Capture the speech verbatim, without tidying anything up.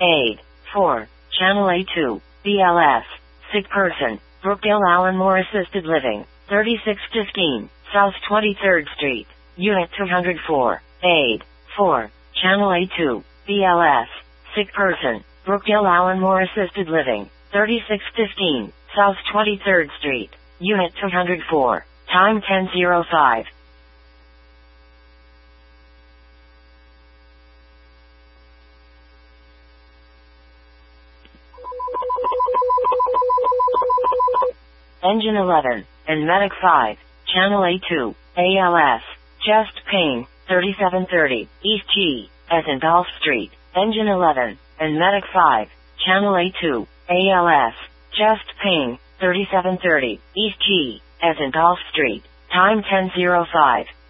aid. four. Channel A two, B L S, sick person, Brookdale Allenmore Assisted Living, thirty-six fifteen, South twenty-third Street, Unit two hundred four, aid. four. Channel A two, B L S, sick person, Brookdale Allenmore Assisted Living, thirty-six fifteen, South twenty-third Street, Unit two hundred four, time ten oh five. Engine eleven, and Medic five, Channel A two, A L S, chest pain, thirty-seven thirty, East G, as in Golf Street, Engine eleven, and Medic five, Channel A two, A L S, chest pain, thirty-seven thirty, East G, as in Golf Street, time ten oh five.